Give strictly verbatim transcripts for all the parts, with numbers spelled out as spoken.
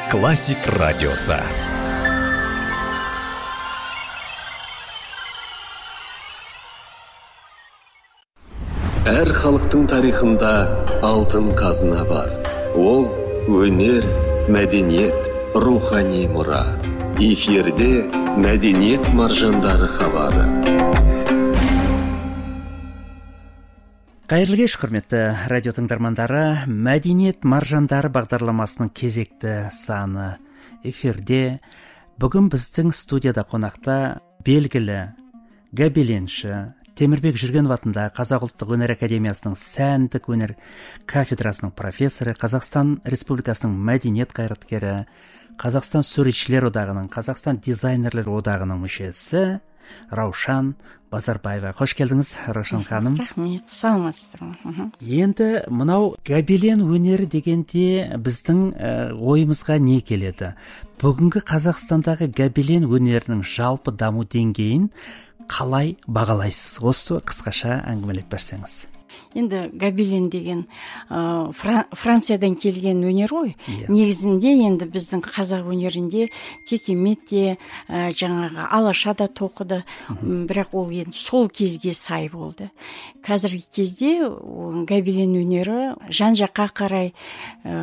Классик радиосы. Әр халықтың тарихында алтын қазына бар. Ол өнер, мәдениет, рухани мұра. Эфирде мәдениет маржандары хабары. Қайырлы кеш, құрметті радио тыңдармандары. Мәдениет маржандары бағдарламасының кезекті саны эфирде. Бүгін біздің студияда қонақта белгілі гобеленші Темірбек Жүргенов атындағы Қазақ ұлттық өнер академиясының сәндік өнер кафедрасының профессоры, Қазақстан Республикасының мәдениет қайраткері, Қазақстан суретшілер одағының, Қазақстан дизайнерлер одағының мүшесі Раушан Базарбаева. Қош келдіңіз, Раушан ханым. Рахмет, саламатсыздар. Енді мынау гобелен өнері дегенде біздің ә, ойымызға не келеді? Бүгінгі Қазақстандағы гобелен өнерінің жалпы даму деңгейін қалай бағалайсыз? Осы қысқаша әңгімелеп берсеңіз. Енді гобелен деген ә, Франциядан келген өнер ғой. Yeah. Негізінде енді біздің қазақ өнерінде текемет те, ә, жаңағы алаша да тоқыды. Mm-hmm. Бірақ ол енді сол кезге сай болды. Қазіргі кезде гобелен өнері жан-жаққа қарай ә,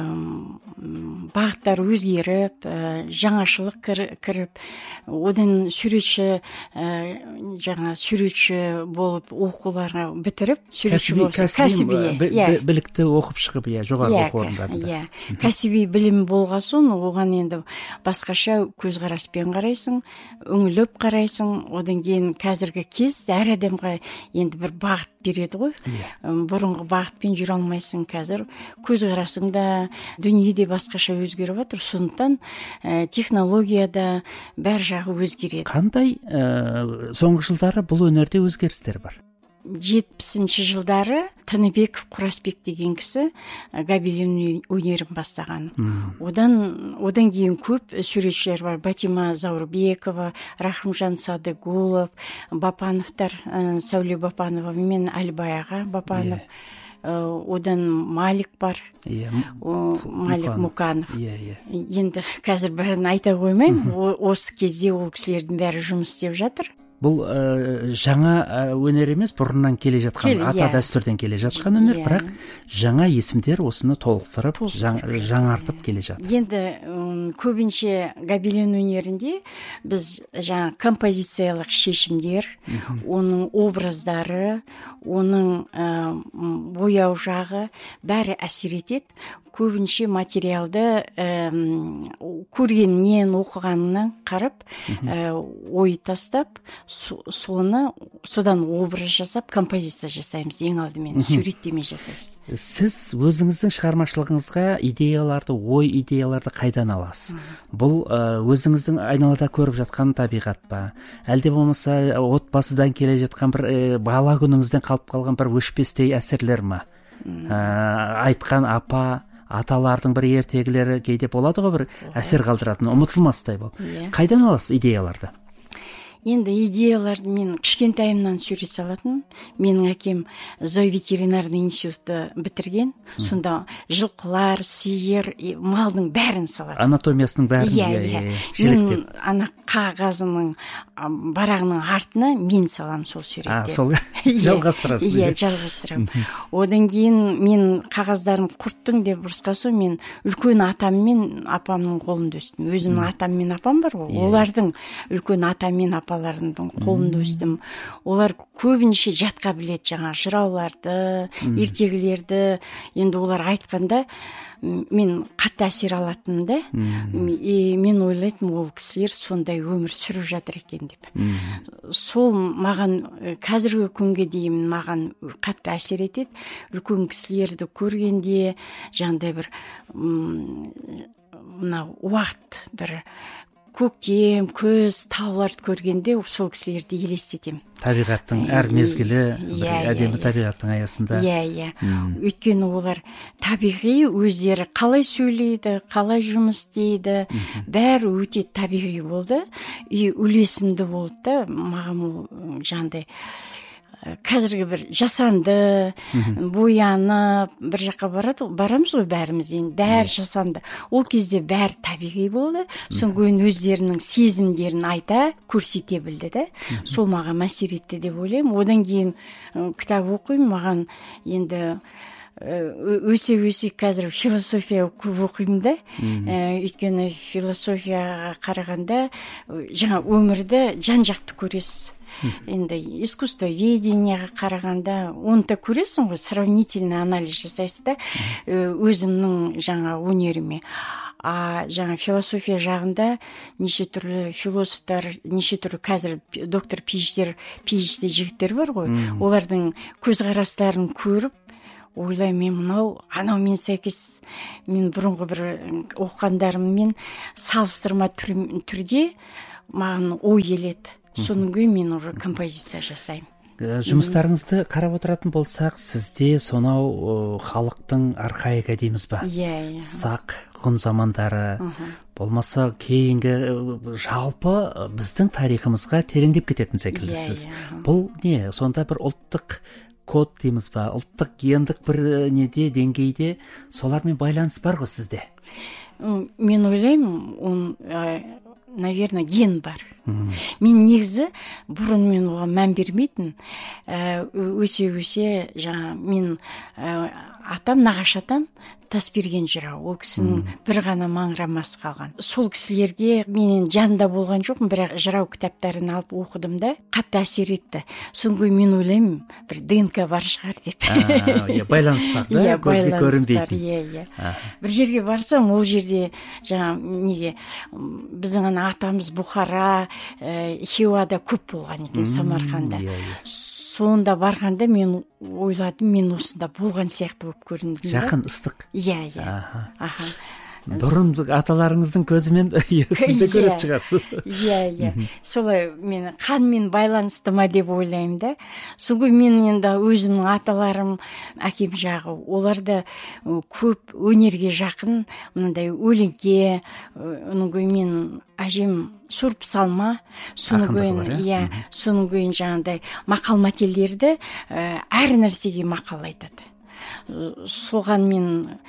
бағыттар өзгеріп, ә, жаңашылық кіріп, одан суретші ә, жаңа суретші болып оқуларға бітіріп, суретші болып кәсіби білікті оқып шығып, иә, жоғарғы оқу орындарында. Иә, кәсіби білім болған соң, оған енді басқаша көзқараспен қарайсың, үңіліп қарайсың, одан кейін қазіргі кез әр адамға енді бір бағыт береді ғой. Бұрынғы бағытпен жүре алмайсың, қазір көзқарасың да, дүние де басқаша өзгеріп жатыр, сондықтан технологияда бәр жағы өзгереді. Қандай соңғы жылдары бұл өнерде өзгерістер бар? жетпісінші жылдары Тыныбеков Құрасбек деген кісі гобелен өнерін бастаған. Hmm. Одан, одан кейін көп суретшілер бар. Батима Заурбекова, Рахымжан Садыгулов, Бапановтар, Сәуле Бапанова мен Әлбай аға Бапанов. Yeah. Одан Малик бар. Yeah. Малик Мұқанов. Yeah, yeah. Енді қазір бәрін айта қоймаймын. Mm-hmm. Осы кезде ол кісілердің бәрі жұмыс істеп жатыр. Бұл ә, жаңа ә, өнер емес, бұрыннан келе жатқан, Кел, ата yeah. дәстүрден келе жатқан өнер, yeah. бірақ жаңа есімдер осыны толықтырып, жаң, жаңартып келе жатыр. Енді ұм, көбінше гобелен өнерінде біз жаңа композициялық шешімдер, mm-hmm. оның образдары, оның ә, бояу жағы бәрі әсер етеді. Көбінше материалды ә, көргеннен, оқығанынан қарап, ә, ой тастап, соны содан образ жасап, композиция жасаймыз. Ең алдымен суреттеме жасайсыз. Сіз өзіңіздің шығармашылығыңызға идеяларды, ой идеяларды қайдан аласыз? Бұл ә, өзіңіздің айналада көріп жатқан табиғат па? Әлде болмаса отбасыдан келе жатқан бір ә, бала күніңізден қалып қалған бір өшпестей әсерлер ма? Ә, айтқан апа, аталардың бір ертегілері кейде болады ғой, бір әсер қалдыратын, ұмытылмастай бол. Yeah. Қайдан аласыз идеяларды? Енді идеяларды мен кішкентайымнан сурет салатын. Менің әкем Зой ветеринарный институты бітірген. Сонда жылқылар, сиыр, малдың бәрін салады. Анатомиясының бәрін. Иә, иә. Мен ана қағазының барағының артына мен салам сол суретті. А, сол жалғастырасыз. Иә, жалғастырам. Одан кейін мен қағаздарын құрттың деп ұрысқасы, мен үлкен атам мен апамның қолында өстім. Өзімнің атам мен апам бар ғой. Олардың үлкен атам мен апам ларының қолында өстім. Олар көбінше жатқа біледі, жаңа жырауларды, ертегілерді. Енді олар айтқанда мен қатты әсер алатынмын да. Мен ойлайтын, ол кісілер сондай өмір сүріп жатыр екен деп. Сол маған қазіргі күнге дейін маған қатты әсер етеді. Үлкен кісілерді көргенде жаңағыдай бір мына уақыт бір көктем, көз, тауларды көргенде сол кісілерді елестетем. Табиғаттың әр мезгілі, әдемі табиғаттың аясында. Иә, иә. Өйткені олар табиғи, өздері қалай сөйлейді, қалай жұмыс істейді, бәрі өте табиғи болды. И үлесімді болды да, маған ол жаңағыдай қазіргі бір жасанды боянып бір жаққа барады барамыз ғой бәріміз, енді бәрі жасанды. Ол кезде бәрі табиғи болды. Содан кейін өздерінің сезімдерін айта көрсете білді да. Сол маған әсер етті деп ойлаймын. Одан кейін кітап оқимын, маған енді өсе өсе қазір философия көп оқимын да. Өйткені философияға қарағанда жаңа өмірді жан-жақты көресіз. Енді искусствоведениеға қарағанда оны да көресің ғой, сравнительный анализ жасайсыз да өзімнің жаңа өнеріме. А жаңа философия жағында неше түрлі философтар, неше түрлі қазір доктор пи-эйч-ди пи-эйч-ди жігіттер бар ғой, олардың көзқарастарын көріп ойлаймын, мен мынау анаумен сәйкес мен бұрынғы бір оқығандарыммен салыстырма түрде маған ой келеді. Соның кейін мен уже композиция жасаймын. Жұмыстарыңызды қарап отыратын болсақ, сізде сонау халықтың архаика дейміз ба? Иә, сақ, ғұн замандары, болмаса кейінгі жалпы біздің тарихымызға тереңдеп кететін секілдісіз. Бұл не? Сонда бір ұлттық код дейміз ба, ұлттық гендік бір неде, деңгейде солармен байланыс бар ғой сізде? Мен ойлаймын, он, наверное, ген бар. Мен негізі бұрын мен оған мән бермейтін. Өсе-өсе жаңа мен атам, нағашы атам Тасберген жырау. Ол кісінің бір ғана маңырамасы қалған. Сол кісілерге менен жанында болған жоқпын, бірақ жырау кітаптарын алып оқыдым да, қатты әсер етті. Соңғы мен ойлаймын, бір ДНК бар шығар деп. Байланыс бар да, көзге көрінбейтін. Бір жерге барсам, ол жерде жаңа неге біздің ана атамыз Бұхара, Хиуада көп болған екен, Самарқанда. Сонда барғанда мен ойладым, мен осында болған сияқты болып көріндім. Жақын, ыстық. Иә, иә. Аха. Бұрын аталарыңыздың көзімен сізді көріп шығарсыз. Иә, иә. Солай мен қанмен байланысты ма деп ойлаймын да. Соңғы мен енді өзімнің аталарым, әкем жағы, олар да көп өнерге жақын, мынандай өлеңге, оның мен әжем сұрып салма, соның көйін, иә, соның көйін жаңағыдай мақал мәтелдерді әр нәрсеге мақал айтады. Соған мен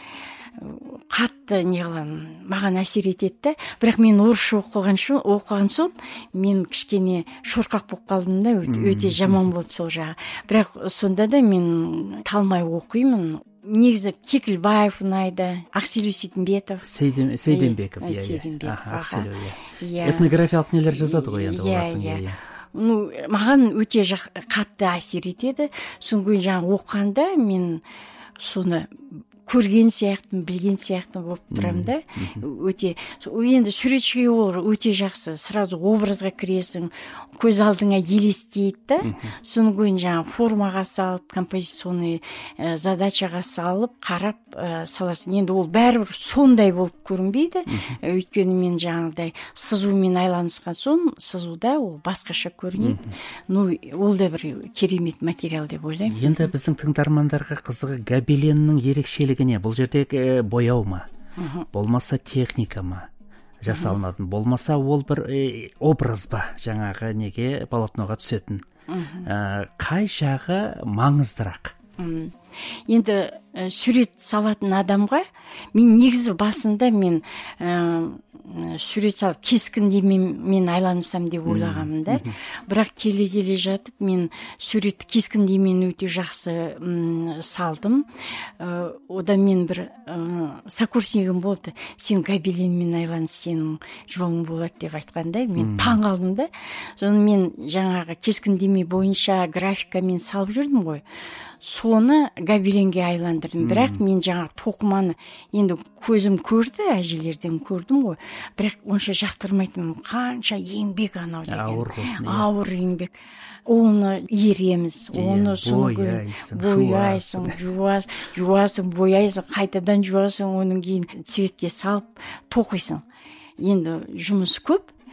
қатты неғылан маған әсер етеді. Бірақ мен орысша оқыған соң, оқыған соң мен кішкене шорқақ болып қалдым да, өте жаман болды сол жағы. Бірақ сонда да мен талмай оқимын. Негізі Кекілбаев ұнайды, Ақселеу Сейдімбетов. Сейдімбеков, иә, иә. Этнографиялық нелер жазады ғой енді олардың. Ну, маған өте қатты әсер етеді. Соңғы жаңа оқығанда мен соны көрген сияқтым, білген сияқтым болып тұрам да. Өте, енді суретшіге ол өте жақсы. Сразу образға кіресің, көз алдыңа елестейді да. Соның кейін жаңа формаға салып, композиционный задачаға салып, қарап саласың. Енді ол бәрібір сондай болып көрінбейді. Өйткені мен жаңағыдай сызумен айланысқан соң, сызуда ол басқаша көрінеді. Ну, ол да бір керемет материал деп ойлаймын. Енді біздің тыңдармандарға қызығы гобеленнің ерекшелігі не? Бұл жерде бояу ма? Болмаса техника ма? Жасалынатын. Болмаса ол бір образ ба? Жаңағы неге полотноға түсетін. Қай жағы маңыздырақ? Енді сурет салатын адамға мен негізі басында мен сурет салып кескіндемен мен айланысам деп ойлағамын да. Бірақ келе-келе жатып мен суретті кескіндемен өте жақсы салдым. Одан мен бір сокурснигім болды. Сен гобеленмен айланыс, сенің жолың болады деп айтқанда мен таң қалдым да. Соны мен жаңағы кескіндеме бойынша графикамен салып жүрдім ғой. Соны гобеленге айландырдым. Бірақ мен жаңа тоқыманы енді көзім көрді, әжелерден көрдім ғой. Бірақ онша жақтырмайтын, қанша еңбек анау деген. Ауыр, ауыр еңбек. Оны ереміз, оны бояйсың, жуас, жуасың, бояйсың, қайтадан жуасың, оның кейін цветке салып тоқисың. Енді жұмыс көп.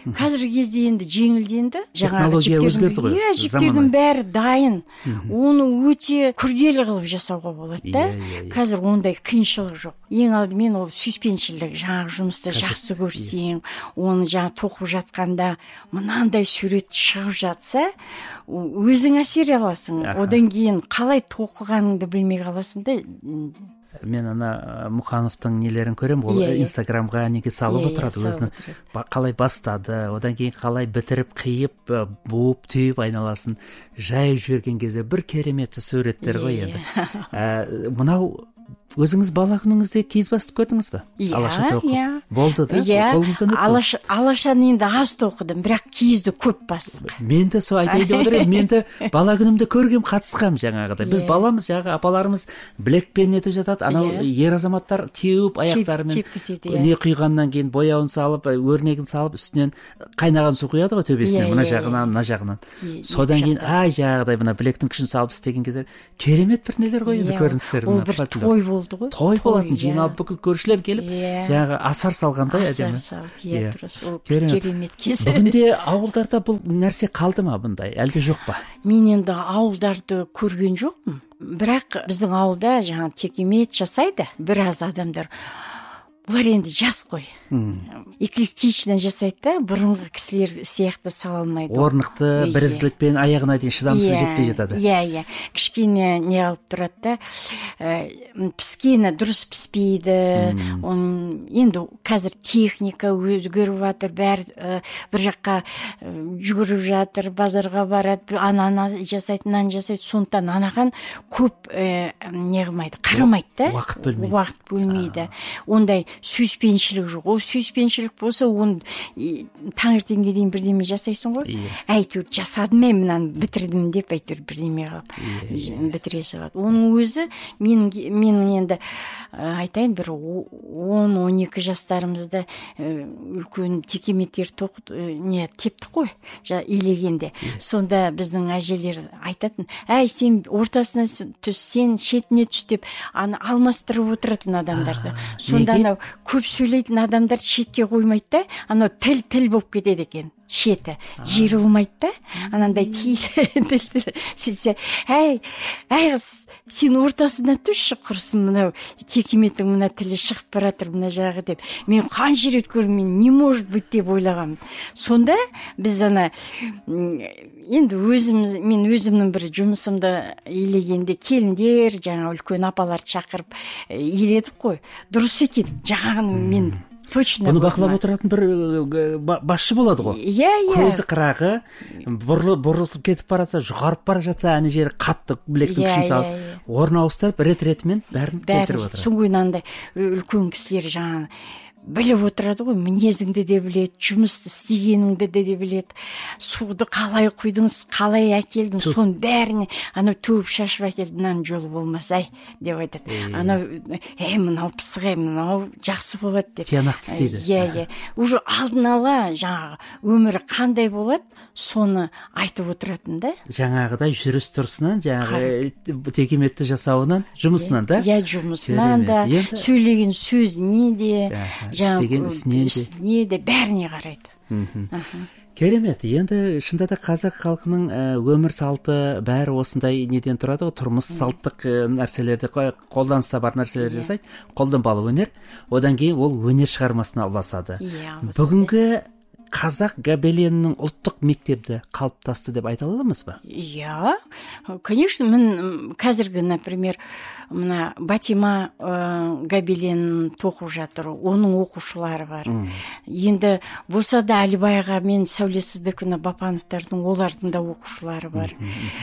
қазіргі кезде енді жеңілденді. Технология өзгерді ғой. Иә, жіптердің бәрі дайын. Оны өте күрделі қылып жасауға болады да. Қазір ондай қиыншылық жоқ. Ең алдымен ол сүйіспеншілік, жаңағы жұмысты жақсы көрсең, оны жаңа тоқып жатқанда мынандай сурет шығып жатса, өзің әсер аласың. Одан кейін қалай тоқығаныңды білмей қаласың да. Мен ана Мұқановтың нелерін көрем, ол инстаграмға неге салып отырады, өзінің қалай бастады, одан кейін қалай бітіріп, қиып, буып, түйіп айналасын жайып жіберген кезде бір кереметті суреттер ғой енді. Мынау өзіңіз бала күніңізде киіз басты көрдіңіз ба? Алаша тоқы. Болды да? Қолыңыздан өтті? Алашаны енді аз тоқыдым, бірақ киізді көп бастық. Мен де сол айтайын деп отырмын, мен де бала күнімде көргем, қатысқам жаңағыдай. Біз баламыз, жаңағы апаларымыз білекпен нетіп жатады, анау ер азаматтар теуіп аяқтарымен не құйғаннан кейін бояуын салып, өрнегін салып, үстінен қайнаған су құяды ғой төбесіне, мына жағынан, мына жағынан. Содан кейін ай жаңағыдай мына білектің күшін салып істеген кездер керемет бір нелер ғой енді көріністер. Ол бір той болды ғой. Той болатын, жиналып бүкіл көршілер келіп, жаңағы асар салғандай әдемі. Асар салып, иә, дұрыс. Ол керемет кез. Бүгінде ауылдарда бұл нәрсе қалды ма бұндай, әлде жоқ па? Мен енді ауылдарды көрген жоқпын. Бірақ біздің ауылда жаңағы текемет жасайды біраз адамдар. Бұлар енді жас қой. Эклектичный жасайды да, бұрынғы кісілер сияқты сала алмайды. Орнықты, бірізділікпен аяғына дейін шыдамсыз жетпей жатады. Иә, иә. Кішкене не алып тұрады да, піскені дұрыс піспейді. Енді қазір техника өзгеріп жатыр, бәрі бір жаққа жүгіріп жатыр, базарға барады, ананы жасайды, мынаны жасайды. Сондықтан анаған көп не қылмайды, қарамайды да. Уақыт бөлмейді. Уақыт бөлмейді. Ондай сүйіспеншілік жоқ. Ол сүйіспеншілік болса, оны таңертеңге дейін бірдеме жасайсың ғой. Әйтеуір жасадым мен мынаны бітірдім деп әйтеуір бірдеме қылып бітіре салады. Оның өзі менің енді айтайын бір он он екі жастарымызда үлкен текеметтер тоқып не тептік қой, илегенде. Сонда біздің әжелер айтатын, әй сен ортасына түс, сен шетіне түс деп алмастырып отыратын адамдарды. Сонда анау көп сөйлейтін адамдар шетке қоймайды да, анау тіл тіл болып кетеді екен. Шеті жері болмайды да, анандай тиілі сөйтсе, әй әй сен ортасына түсші құрсын, мынау текеметтің мына тілі шығып баратыр мына жағы деп. Мен қанша рет көрдім, мен не может быть деп ойлағам. Сонда біз ана енді өзіміз, мен өзімнің бір жұмысымды илегенде келіндер, жаңа үлкен апаларды шақырып иледік қой. Дұрыс екен, жаңағыны мен точно. Бұны бақылап отыратын бір басшы болады ғой. Иә, иә. Көзі қырағы, бұрылып кетіп баратса, жұғарып бара жатса, әне жері қатты білектің күшін салып, орын ауыстырып, рет-ретімен бәрін келтіріп отырады. Соңғы андай үлкен кісілер жаңа біліп отырады ғой, мінезіңді де біледі, жұмысты істегеніңді де де біледі, суды қалай құйдыңыз, қалай әкелдің, соның бәріне анау төгіп шашып әкелді, мынаның жолы болмас ай деп айтады. Анау ей мынау пысық, ей мынау жақсы болады деп. Тиянақты істейді. Иә, иә. Уже алдын ала жаңағы өмірі қандай болады, соны айтып отыратын да. Жаңағыдай жүріс тұрысынан, жаңағы текеметті жасауынан, жұмысынан да. Иә, жұмысынан да, сөйлеген сөзіне де, істеген ісіне де бәріне қарайды. Керемет. Енді шынында да қазақ халқының өмір салты бәрі осындай неден тұрады ғой, тұрмыс салттық нәрселерді, қолданыста бар нәрселер жасайды, қолданбалы өнер, одан кейін ол өнер шығармасына ұласады. Бүгінгі қазақ гобеленінің ұлттық мектебі қалыптасты деп айта аламыз ба? Иә, конечно, мен қазіргі, например, мына Батима гобеленін тоқып жатыр, оның оқушылары бар. Енді болса да Әлібайға мен Сәулесіздікіні Бапановтардың, олардың да оқушылары бар.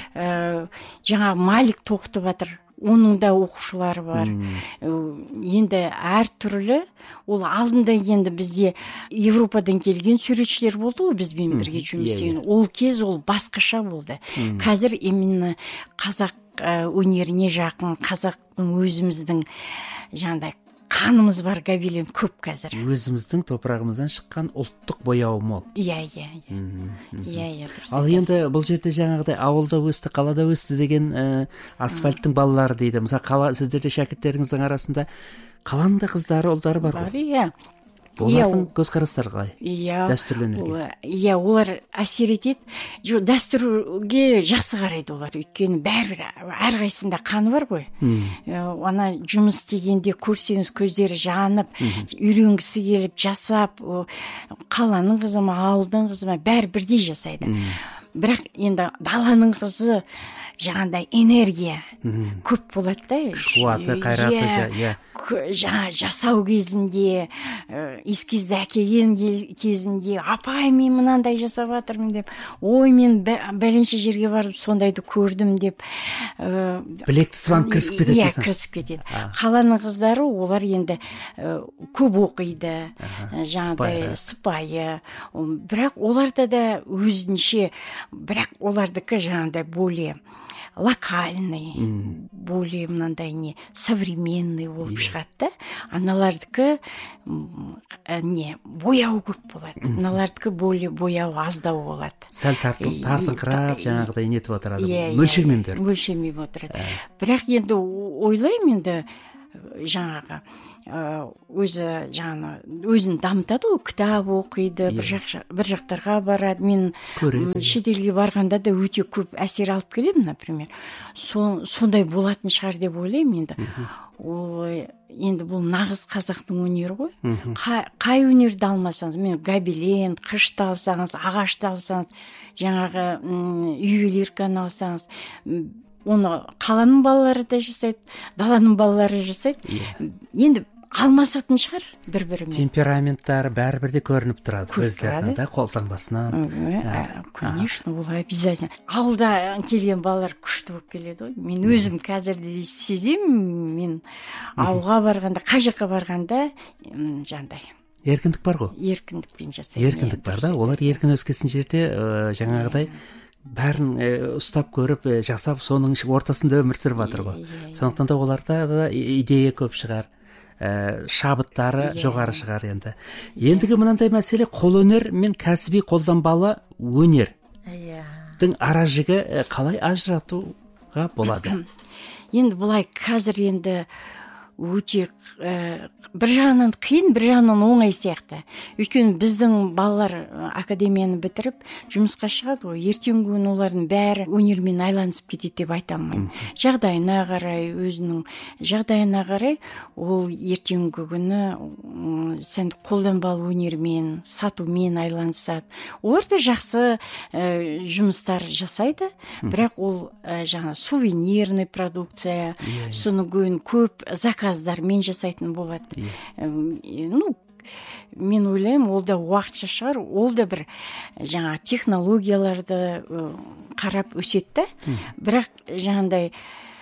Жаңа Малик тоқытып жатыр, оның да оқушылары бар. Енді әр түрлі, ол алдында енді бізде Европадан келген суретшілер болды ғой, бізбен бірге жұмыс істеген. Ол кез ол басқаша болды. Қазір именно қазақ өнеріне жақын, қазақтың өзіміздің жаңағыдай қанымыз бар гобелен көп қазір. Өзіміздің топырағымыздан шыққан ұлттық бояуы мол. Иә, иә, иә. Иә, иә, дұрыс. Ал енді бұл жерде жаңағыдай ауылда өсті, қалада өсті деген асфальттың балалары дейді. Мысалы, сіздерде шәкірттеріңіздің арасында қаланың да қыздары, ұлдары бар ғой? Бар, иә. олардың көзқарастары қалай? Иә, дәстүрлі өнерге. Иә, олар әсер етеді. Жоқ, дәстүрге жақсы қарайды олар, өйткені бәрібір әрқайсысында қаны бар ғой. Ана жұмыс істегенде көрсеңіз көздері жанып, үйренгісі келіп жасап, қаланың қызы ма, ауылдың қызы ма, бәрі бірдей жасайды. Бірақ енді даланың қызы жаңағындай энергия көп болады да. Қуаты, қайраты, иә. Жаңа жасау кезінде, ескізді әкелген кезінде, апай мен мынандай жасап жатырмын деп, ой мен бәленше жерге барып сондайды көрдім деп. Білекті сыбанып кірісіп кетеді. Иә, кірісіп кетеді. Қаланың қыздары олар енді көп оқиды, жаңағыдай сыпайы. Бірақ оларда да өзінше, бірақ олардікі жаңағыдай более локальный, более мынандай не современный болып шығады да. Аналардікі не бояу көп болады. Аналардікі более бояу аздау болады. Сәл тартыңқырап жаңағыдай нетіп отырады. Мөлшермен бер. Мөлшермен отырады. Бірақ енді ойлаймын енді жаңағы өзі жаңа өзін дамытады, ол кітап оқиды, бір жақтарға барады. Мен шетелге барғанда да өте көп әсер алып келемін, например. Сондай болатын шығар деп ойлаймын енді. Енді бұл нағыз қазақтың өнері ғой. Қай өнерді алмасаңыз, мен гобелен, қышты алсаңыз, ағашты алсаңыз, жаңағы ювелирканы алсаңыз, оны қаланың балалары да жасайды, даланың балалары жасайды. Енді алмасатын шығар бір-бірімен. Темпераменттары бәрібір де көрініп тұрады өздерінің да қолтаңбасынан. Конечно, ол обязательно. Ауылда келген балалар күшті болып келеді ғой. Мен өзім қазір де сеземін, мен ауылға барғанда, қай жаққа барғанда жаңағыдай. Еркіндік бар ғой? Еркіндікпен жасайды. Еркіндік бар да, олар еркін өскесін жерде жаңағыдай бәрін ұстап көріп, жасап, соның ортасында өмір сүріп жатыр ғой. Сондықтан да оларда да идея көп шығар. Шабыттары жоғары шығар енді. Ендігі мынандай мәселе, қолөнер мен кәсіби қолданбалы өнердің ара жігі қалай ажыратуға болады? Енді бұлай қазір енді өте бір жағынан қиын, бір жағынан оңай сияқты. Өйткені біздің балалар академияны бітіріп жұмысқа шығады ғой. Ертеңгі күні олардың бәрі өнермен айланысып кетеді деп айта алмаймын. Жағдайына қарай, өзінің жағдайына қарай, ол ертеңгі күні сән қолданбалы өнермен, сатумен айланысады. Олар да жақсы жұмыстар жасайды, бірақ ол жаңа сувенирный продукция, соны көп заказдармен жасайтын болады. Ну, мен ойлаймын, ол да уақытша шығар, ол да бір жаңа технологияларды қарап өсетті. Бірақ жаңағындай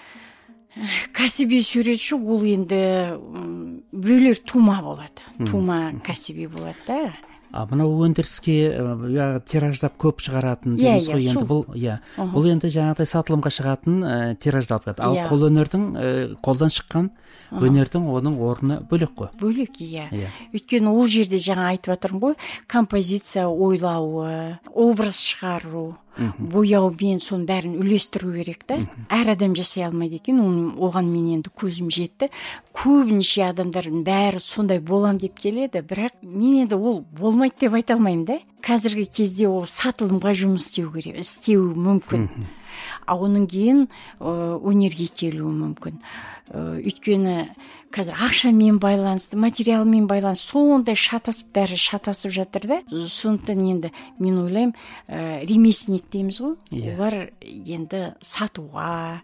кәсіби суретші ол енді біреулер тума болады. Тума кәсіби болады да. Мынау өндіріске тираждап көп шығаратын дейміз ғой енді бұл, иә. Бұл енді жаңағыдай сатылымға шығатын тираждалып кетті. Ал қолөнердің қолдан шыққан өнердің оның орны бөлек қой. Бөлек, иә. Өйткені ол жерде жаңа айтып жатырмын ғой, композиция ойлауы, образ шығару, бояумен соның бәрін үлестіру керек та. Әр адам жасай алмайды екен, оған мен енді көзім жетті. Көбінше адамдардың бәрі сондай болам деп келеді, бірақ мен енді ол болмайды деп айта алмаймын да. Қазіргі кезде ол сатылымға жұмыс істеу керек, істеуі мүмкін. Ал оның кейін өнерге келуі мүмкін. Өйткені қазір ақшамен байланысты, материалмен байланысты, сондай шатасып, бәрі шатасып жатыр да. Сондықтан енді мен ойлаймын, ремесленник дейміз ғой, олар енді сатуға,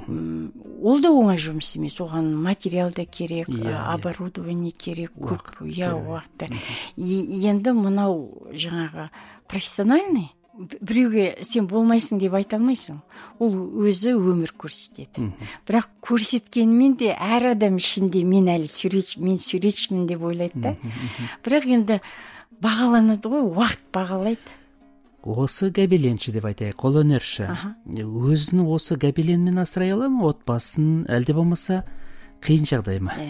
ол да оңай жұмыс емес, оған материал да керек, оборудование керек, көп уақытта. Енді мынау жаңағы профессиональный, біреуге сен болмайсың деп айта алмайсың. Ол өзі өмір көрсетеді. Бірақ көрсеткенмен де әр адам ішінде мен әлі суретші, мен суретшімін деп ойлайды да. Бірақ енді бағаланады ғой, уақыт бағалайды. Осы гобеленші деп айтайық, қолөнерші. Өзін осы гобеленмен асырай ала ма, отбасын, әлде болмаса қиын жағдай ма?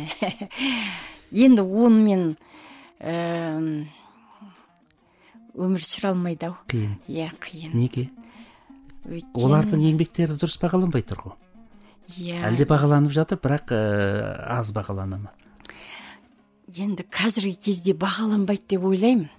Енді онымен өмір сүре алмайды ау. Қиын. Иә, қиын. Неге? Олардың еңбектері дұрыс бағаланбай тұр ғой. Иә. Әлде бағаланып жатыр, бірақ аз бағалана ма? енді қазіргі кезде бағаланбайды деп ойлаймын.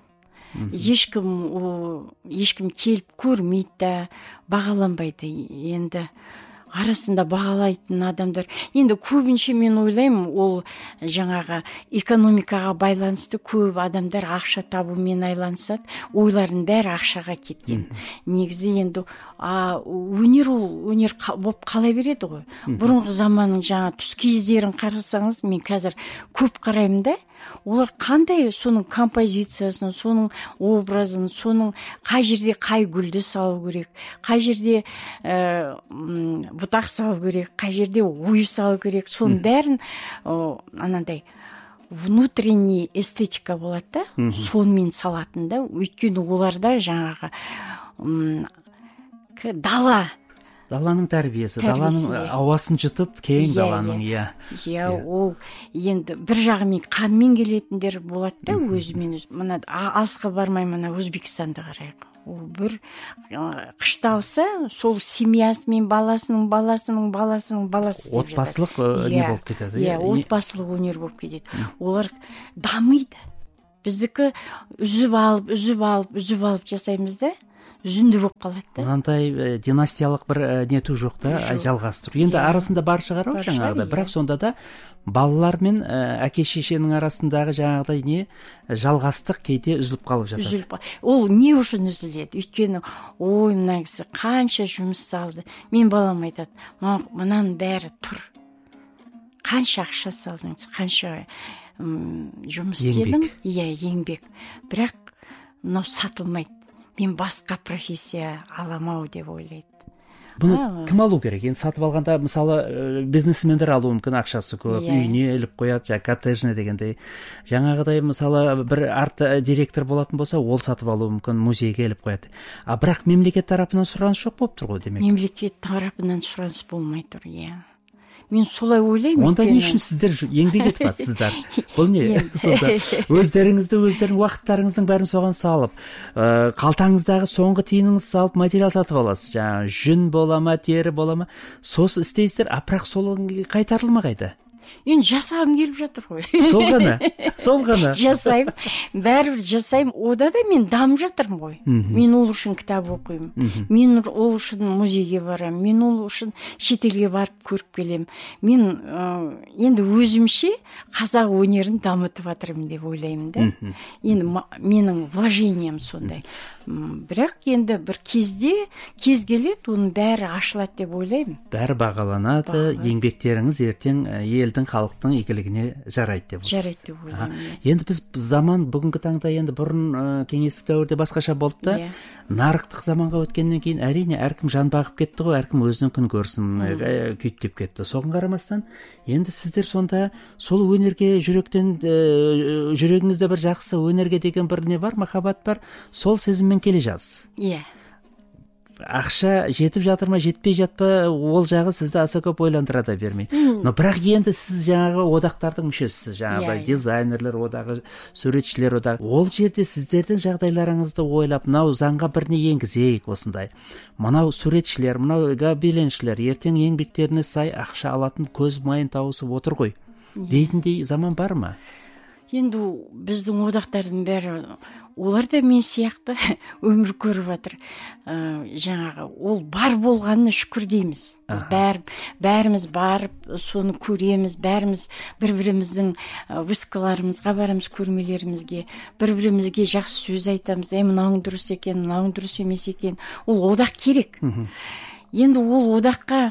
ешкім ешкім келіп көрмейді да, бағаланбайды. Енді арасында бағалайтын адамдар, енді көбінше мен ойлаймын, ол жаңағы экономикаға байланысты көп адамдар ақша табумен айланысады, ойларын бәрі ақшаға кеткен. Негізі енді а, өнер ол өнер болып қала береді ғой. Бұрынғы заманның жаңа түс кездерін қарасаңыз, мен қазір көп қараймын да, олар қандай соның композициясын, соның образын, соның қай жерде қай гүлді салу керек, қай жерде ә, бұтақ салу керек, қай жерде ою салу керек, соның бәрін о, анандай внутренний эстетика болады да, сонымен салатын да. Өйткені оларда жаңағы м, дала даланың тәрбиесі, даланың ауасын жұтып, кейін даланың, иә. Иә, ол енді бір жағымен қанмен келетіндер болады да, өзімен өз. Мына алысқа бармай, мына Өзбекстанды қарайық. Ол бір қышталса, сол семьясымен баласының, баласының, баласының, баласы. Отбасылық не болып кетеді. Иә, отбасылық өнер болып кетеді. Олар дамиды. Біздікі үзіп алып, үзіп алып, үзіп алып жасаймыз да. Үзінді болып қалады да. Мынандай династиялық бір нету жоқ та, жалғастыру. Енді арасында бар шығар ғой жаңағыда, бірақ сонда да балалар мен әке шешенің арасындағы жаңағыдай не жалғастық кейде үзіліп қалып жатады. Үзіліп. Ол не үшін үзіледі? Өйткені ой, мына кісі қанша жұмыс салды. Мен балам айтады, мынаның бәрі тұр. Қанша ақша салдыңыз, қанша жұмыс істедің? Иә, еңбек. Бірақ мынау сатылмайды. Мен басқа профессия аламау деп ойлайды. Бұны кім алу керек? Енді сатып алғанда, мысалы, бизнесмендер алуы мүмкін, ақшасы көп, үйіне іліп қояды, жаңа коттеджіне дегендей. Жаңағыдай, мысалы, бір арт директор болатын болса, ол сатып алуы мүмкін, музейге іліп қояды. А бірақ мемлекет тарапынан сұраныс жоқ болып тұр ғой, демек. Мемлекет тарапынан сұраныс болмай тұр, иә. Мен солай ойлаймын. Онда не үшін сіздер еңбек етіп жатсыздар? Бұл не? Сонда өздеріңізді, өздерің уақыттарыңыздың бәрін соған салып, қалтаңыздағы соңғы тиыныңызды салып материал сатып аласыз. Жаңағы жүн бола ма, тері бола ма, сосын істейсіздер, а бірақ сол қайтарылма қайда? Енді жасағым келіп жатыр ғой. Сол ғана, сол ғана. Жасаймын, бәрібір жасаймын. Ода да мен дамып жатырмын ғой. Мен ол үшін кітап оқимын. Мен ол үшін музейге барамын. Мен ол үшін шетелге барып көріп келемін. Мен енді өзімше қазақ өнерін дамытып жатырмын деп ойлаймын да. Енді менің вложением сондай. Бірақ енді бір кезде кез келеді, оның бәрі ашылады деп ойлаймын. Бәрі бағаланады, еңбектеріңіз ертең елдің, халықтың игілігіне жарайды деп. Жарайды деп ойлаймын. Енді біз заман бүгінгі таңда енді бұрын кеңестік дәуірде басқаша болды да, нарықтық заманға өткеннен кейін әрине әркім жан бағып кетті ғой, әркім өзінің күн көрсін күйттеп кетті. Соған қарамастан, енді сіздер сонда сол өнерге жүректен, жүрегіңізде бір жақсы өнерге деген бір не бар, махаббат бар, сол сезіммен келе жатсыз. Иә. Ақша жетіп жатыр ма, жетпей жатпа, ол жағы сізді аса көп ойландыра да бермейді. Но бірақ енді сіз жаңағы одақтардың мүшесісіз, жаңағы дизайнерлер одағы, суретшілер одағы. Ол жерде сіздердің жағдайларыңызды ойлап, мынау заңға біріне енгізейік осындай. Мынау суретшілер, мынау гобеленшілер ертең еңбектеріне сай ақша алатын көз майын тауысып отыр ғой. Дейтіндей заман бар ма? Енді біздің одақтардың бәрі, олар да мен сияқты өмір көріп жатыр. Жаңағы ол бар болғанына шүкір дейміз. Біз бәр, бәріміз барып, соны көреміз, бәріміз бір-біріміздің выставкаларымызға барамыз, көрмелерімізге, бір-бірімізге жақсы сөз айтамыз. Әй, мынауың дұрыс екен, мынауың дұрыс емес екен. Ол одақ керек. Енді ол одаққа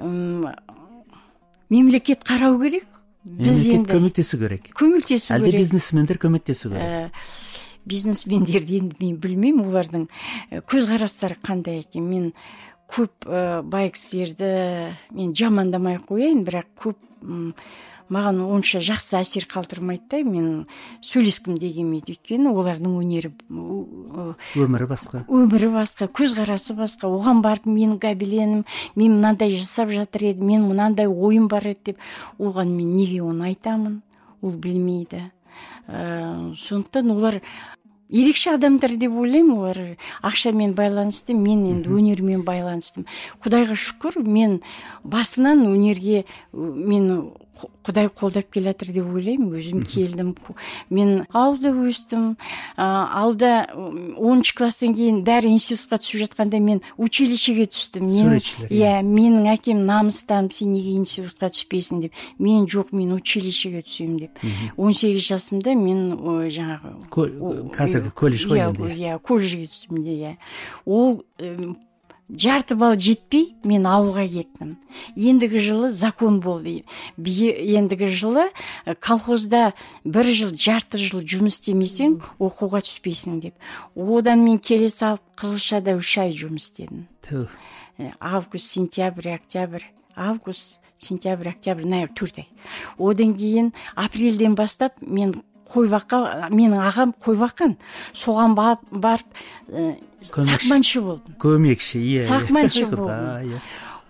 мемлекет қарау керек. Мемлекет көмектесу керек. Көмектесу керек. Әлде бизнесмендер көмектесу керек. Бизнесмендерді енді мен білмеймін, олардың көзқарастары қандай екен. Мен көп бай кісілерді мен жамандамай қояйын, бірақ көп маған онша жақсы әсер қалдырмайды да, мен сөйлескім де келмейді. Өйткені олардың өнері, өмірі басқа. Өмірі басқа, көзқарасы басқа. Оған барып менің гобеленім, мен мынандай жасап жатыр еді, мен мынандай ойым бар еді деп, оған мен неге оны айтамын? Ол білмейді. Сондықтан олар ерекше адамдар деп ойлаймын, олар ақшамен байланысты, мен енді өнермен байланыстым. Құдайға шүкір, мен басынан өнерге мен Құдай қолдап келе жатыр деп ойлаймын. Өзім келдім, мен ауылда өстім. Ауылда оныншы класстан кейін бәрі институтқа түсіп жатқанда мен училищеге түстім. Суретшілер. Иә, менің әкем намыстанып, сен неге институтқа түспейсің деп. Мен жоқ, мен училищеге түсемін деп. он сегіз жасымда мен жаңағы қазіргі колледж қой енді. Иә, колледжге түстім де, иә. Ол жарты балл жетпей мен ауылға кеттім. Ендігі жылы закон болды. Ендігі жылы колхозда бір жыл, жарты жыл жұмыс істемесең, оқуға түспейсің деп. Одан мен келе салып Қызылшада үш ай жұмыс істедім. Август, сентябрь, октябрь, август, сентябрь, октябрь, ноябрь, төрт ай. Одан кейін апрельден бастап мен қойбаққа, менің ағам қойбаққан, соған барып сақманшы болдым. Көмекші, иә. Сақманшы болдым.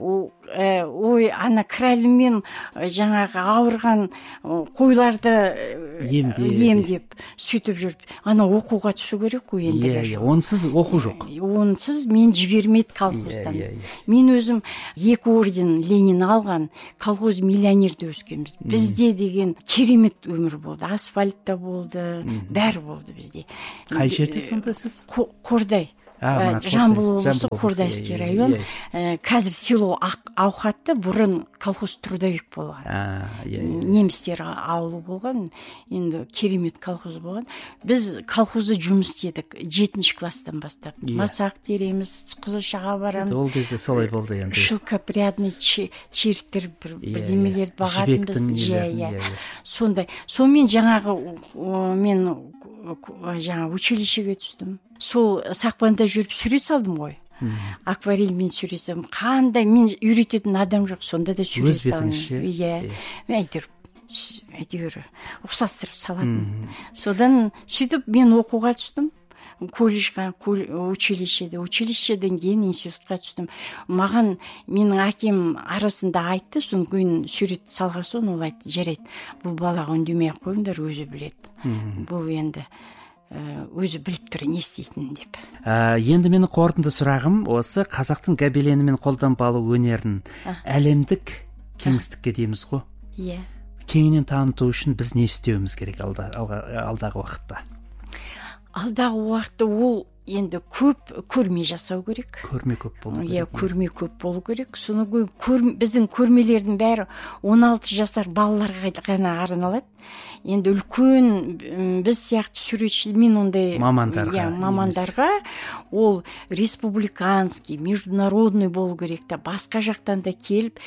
Ой, ана кралімен жаңағы ауырған қойларды емдеп, сөйтіп жүріп, ана оқуға түсу керек қой енді. Иә, онсыз оқу жоқ. Онсыз мен жібермейді колхоздан. Мен өзім екі орден Ленин алған, колхоз миллионерде өскенбіз. Бізде деген керемет өмір болды. Асфальтта болды, бәрі болды бізде. Қай жерде сонда сіз? Қордай. Жамбыл облысы, Қордайский район. Қазір село Ауқатты, бұрын колхоз трудовик болған. Немістер ауылы болған, енді керемет колхоз болған. Біз колхозда жұмыс істедік жетінші класстан бастап. Масақ тереміз, Қызылшаға барамыз. Ол кезде солай болды енді. Шылкопрядный черттер бірдемелерді бағатынбыз. Сондай. Сонымен жаңағы мен жаңа училищеге түстім. Сол сақпанда жүріп сурет салдым ғой. Акварельмен сурет салдым. Қандай, мен үйрететін адам жоқ, сонда да сурет салдым. Иә, әйтеуір, әйтеуір ұқсастырып салатын. Содан сөйтіп мен оқуға түстім. Колледжға, училищеде, училищеден кейін институтқа түстім. Маған менің әкем арасында айтты, соны кейін сурет салға соң ол айтты, жарайды, бұл балаға үндемей қойыңдар, өзі біледі. Бұл енді өзі біліп тұр не істейтінін деп. Енді менің қорытынды сұрағым осы қазақтың гобелені мен қолданбалы өнерін әлемдік кеңістікке дейміз ғой. Иә. Кеңінен таныту үшін біз не істеуіміз керек алдағы уақытта? Алдағы уақытта ол енді көп көрме жасау керек. Көрме көп болу керек. Иә, көрме көп болу керек. Соны біздің көрмелердің бәрі он алты жасар балаларға ғана арналады. Енді үлкен біз сияқты суретші, мен ондай мамандарға, мамандарға ол республиканский, международный болу керек та, басқа жақтан да келіп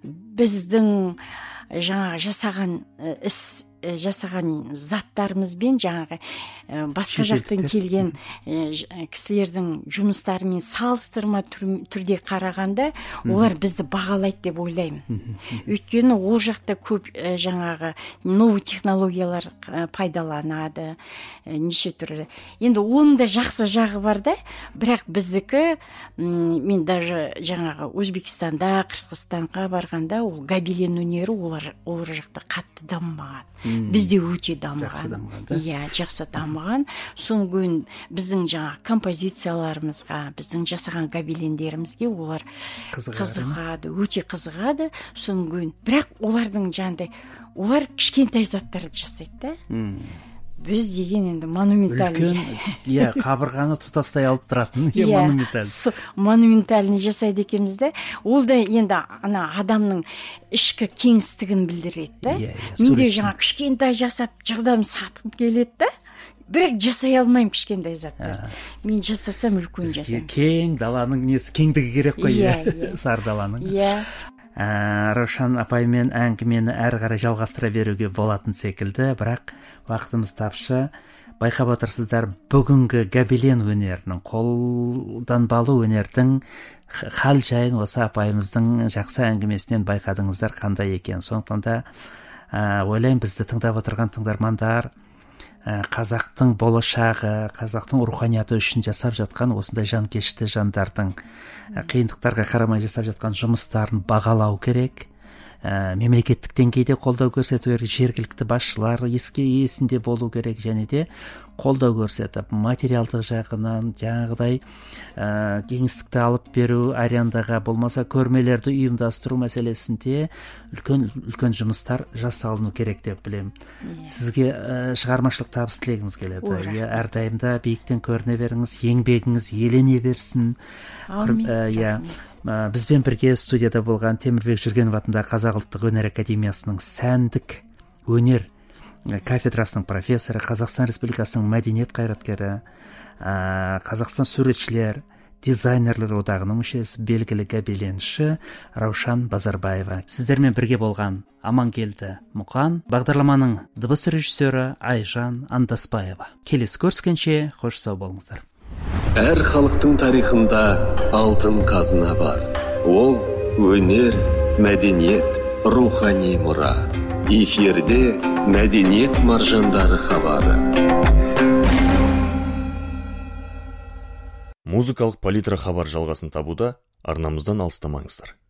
біздің жаңағы жасаған іс жасаған заттарымызбен жаңағы басқа жақтан келген кісілердің жұмыстарымен салыстырма түрде қарағанда олар бізді бағалайды деп ойлаймын. Өйткені ол жақта көп жаңағы новый технологиялар пайдаланады, неше түрлі. Енді оның да жақсы жағы бар да, бірақ біздікі, мен даже жаңағы Өзбекстанда, Қырғызстанға барғанда ол гобелен өнері олар ол жақта қатты дамымаған. Бізде өте дамыған. Иә, жақсы дамыған. Соны кейін біздің жаңа композицияларымызға, біздің жасаған гобелендерімізге олар қызығады, өте қызығады. Соны кейін, бірақ олардың жаңағыдай, олар кішкентай заттарды жасайды да. Біз деген енді монументальный. Иә, қабырғаны тұтастай алып тұратын. Иә, монументальный. Монументальный жасайды екенбіз да. Ол да енді ана адамның ішкі кеңістігін білдіреді да. Менде жаңа кішкентай жасап жылдам сатқым келеді да. Бірақ жасай алмаймын кішкентай заттар. Мен жасасам үлкен жасаймын. Кең даланың несі, кеңдігі керек қой, сар даланың. Иә. Раушан апаймен әңгімені әрі қарай жалғастыра беруге болатын секілді, бірақ уақытымыз тапшы. Байқап отырсыздар, бүгінгі гобелен өнерінің, қолданбалы өнердің хал жайын осы апайымыздың жақсы әңгімесінен байқадыңыздар қандай екен. Сондықтан да ойлаймын, бізді тыңдап отырған тыңдармандар қазақтың болашағы, қазақтың руханияты үшін жасап жатқан осындай жанкешті жандардың қиындықтарға қарамай жасап жатқан жұмыстарын бағалау керек. ә, мемлекеттік деңгейде қолдау көрсету керек, жергілікті басшылар еске есінде болу керек, және де қолдау көрсетіп, материалдық жағынан жаңағыдай ә, кеңістікті алып беру, арендаға болмаса көрмелерді ұйымдастыру мәселесінде үлкен үлкен жұмыстар жасалыну керек деп білемін. Yeah. Сізге ә, шығармашылық табыс тілегіміз келеді. Иә, әрдайымда биіктен көріне беріңіз, еңбегіңіз елене берсін. Иә. Бізбен бірге студияда болған Темірбек Жүргенов атындағы Қазақ ұлттық өнер академиясының сәндік өнер кафедрасының профессоры, Қазақстан Республикасының мәдениет қайраткері, Қазақстан суретшілер, дизайнерлер одағының мүшесі, белгілі гобеленші Раушан Базарбаева. Сіздермен бірге болған Амангелді Мұқан, бағдарламаның дыбыс режиссері Айжан Андаспаева. Келесі көріскенше қош сау болыңыздар. Әр халықтың тарихында алтын қазына бар. Ол өнер, мәдениет, рухани мұра. Эфирде мәдениет маржандары хабары. Музыкалық палитра хабар жалғасын табуда, арнамыздан алыстамаңыздар.